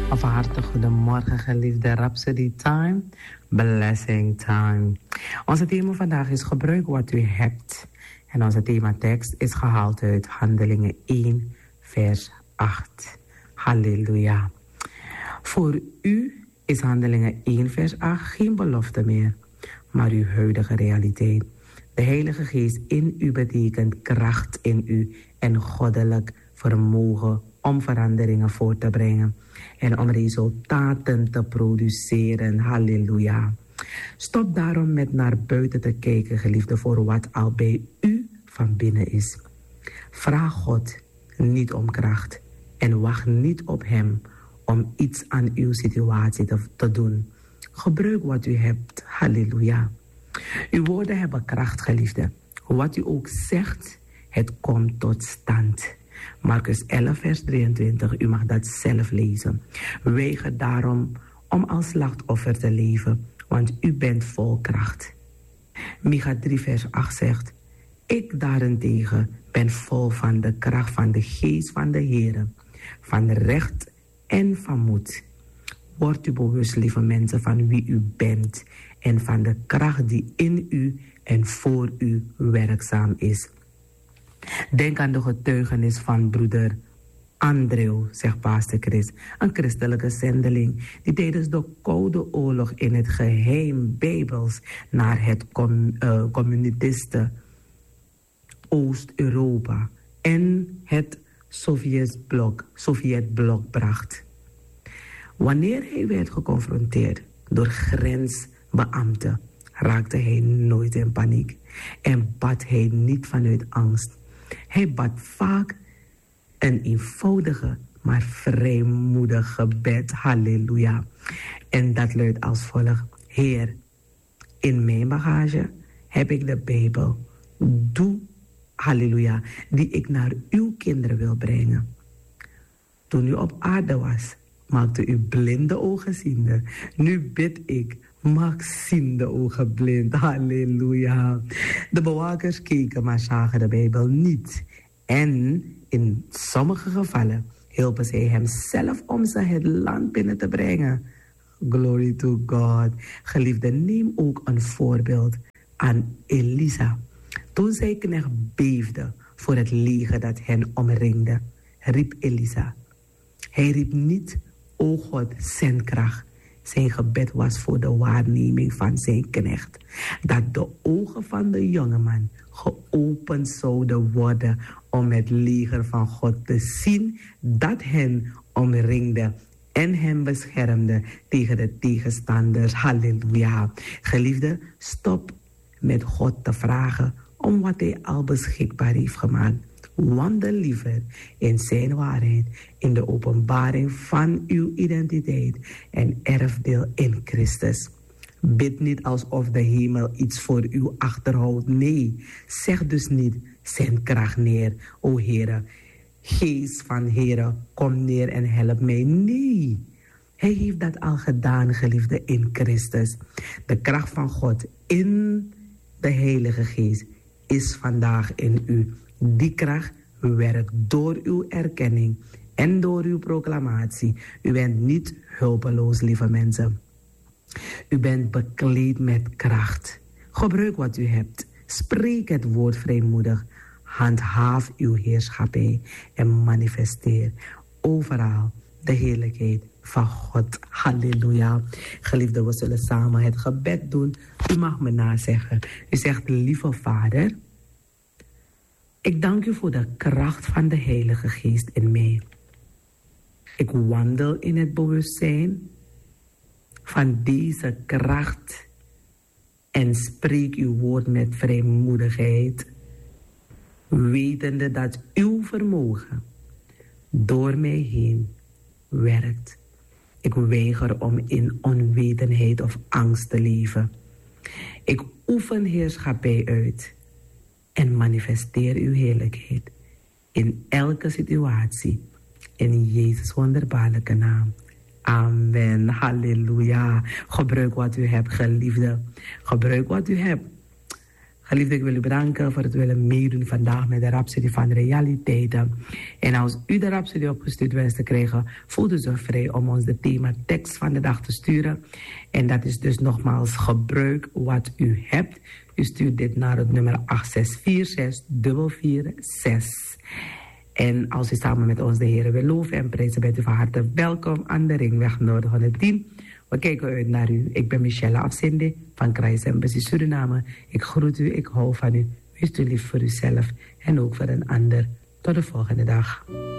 Of harte goedemorgen, geliefde Rhapsody Time, Blessing Time. Onze thema vandaag is gebruik wat u hebt. En onze thematekst is gehaald uit Handelingen 1, vers 8. Halleluja. Voor u is Handelingen 1, vers 8 geen belofte meer, maar uw huidige realiteit. De Heilige Geest in u betekent kracht in u en goddelijk vermogen om veranderingen voor te brengen en om resultaten te produceren. Halleluja. Stop daarom met naar buiten te kijken, geliefde, voor wat al bij u van binnen is. Vraag God niet om kracht en wacht niet op hem om iets aan uw situatie te doen. Gebruik wat u hebt. Halleluja. Uw woorden hebben kracht, geliefde. Wat u ook zegt, het komt tot stand. Marcus 11, vers 23, u mag dat zelf lezen. Weiger daarom om als slachtoffer te leven, want u bent vol kracht. Micha 3, vers 8 zegt, ik daarentegen ben vol van de kracht van de geest van de Heere, van recht en van moed. Wordt u bewust, lieve mensen, van wie u bent en van de kracht die in u en voor u werkzaam is. Denk aan de getuigenis van broeder Andrew, zegt pastor Chris, een christelijke zendeling die tijdens de Koude Oorlog in het geheim Bijbels naar het communisten Oost-Europa en het Sovjetblok bracht. Wanneer hij werd geconfronteerd door grensbeambten, raakte hij nooit in paniek en bad hij niet vanuit angst. Hij bad vaak een eenvoudige, maar vrijmoedig gebed. Halleluja. En dat luidt als volgt. Heer, in mijn bagage heb ik de Bijbel. Doe, halleluja, die ik naar uw kinderen wil brengen. Toen u op aarde was, maakte u blinde ogen ziende. Nu bid ik, maak ziende ogen blind. Halleluja. De bewakers keken, maar zagen de Bijbel niet. En in sommige gevallen hielpen zij hem zelf om ze het land binnen te brengen. Glory to God. Geliefde, neem ook een voorbeeld aan Elisa. Toen zijn knecht beefde voor het leger dat hen omringde, riep Elisa. Hij riep niet, o God, zend kracht. Zijn gebed was voor de waarneming van zijn knecht. Dat de ogen van de jongeman geopend zouden worden om het leger van God te zien dat hen omringde en hem beschermde tegen de tegenstanders. Halleluja. Geliefde, stop met God te vragen om wat hij al beschikbaar heeft gemaakt. Wandel liever in zijn waarheid, in de openbaring van uw identiteit en erfdeel in Christus. Bid niet alsof de hemel iets voor u achterhoudt. Nee, zeg dus niet, zend kracht neer, o Heere. Geest van Heere, kom neer en help mij. Nee, hij heeft dat al gedaan, geliefde, in Christus. De kracht van God in de Heilige Geest is vandaag in u. Die kracht werkt door uw erkenning en door uw proclamatie. U bent niet hulpeloos, lieve mensen. U bent bekleed met kracht. Gebruik wat u hebt. Spreek het woord vrijmoedig. Handhaaf uw heerschappij en manifesteer overal de heerlijkheid van God. Halleluja. Geliefden, we zullen samen het gebed doen. U mag me nazeggen. U zegt, lieve Vader, ik dank u voor de kracht van de Heilige Geest in mij. Ik wandel in het bewustzijn van deze kracht en spreek uw woord met vrijmoedigheid, wetende dat uw vermogen door mij heen werkt. Ik weiger om in onwetendheid of angst te leven. Ik oefen heerschappij uit en manifesteer uw heerlijkheid in elke situatie. In Jezus' wonderbaarlijke naam. Amen. Halleluja. Gebruik wat u hebt, geliefde. Gebruik wat u hebt. Geliefde, ik wil u bedanken voor het willen meedoen vandaag met de Rhapsody van Realiteiten. En als u de Rhapsody opgestuurd wenst te krijgen, voelt u zich vrij om ons de thema tekst van de dag te sturen. En dat is dus nogmaals gebruik wat u hebt. U stuurt dit naar het nummer 8646446. En als u samen met ons de Heer wil loven en prijzen, bent u van harte welkom aan de Ringweg Noord 110. We kijken uit naar u. Ik ben Michelle Afzinde van Christ Embassy Suriname. Ik groet u, ik hou van u. Wees u lief voor uzelf en ook voor een ander. Tot de volgende dag.